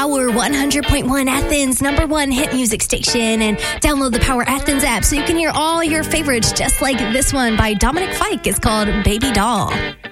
Power 100.1, Athens' number one hit music station, and download the Power Athens app so you can hear all your favorites just like this one by Dominic Fike. It's called Baby Doll.